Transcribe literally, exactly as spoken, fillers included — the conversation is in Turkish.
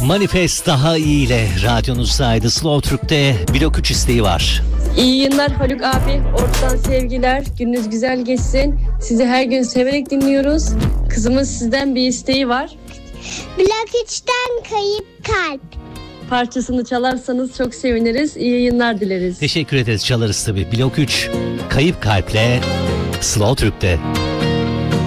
Manifest daha iyi ile radyonuzdaydı. Slow Türk'te blok üç isteği var. İyi yayınlar Haluk abi. Oradan sevgiler. Gününüz güzel geçsin. Sizi her gün severek dinliyoruz. Kızımın sizden bir isteği var. Blok üçten Kayıp Kalp Parçasını çalarsanız çok seviniriz. İyi yayınlar dileriz. Teşekkür ederiz, çalarız tabii. Blok üç Kayıp Kalp'le Slow Türk'te.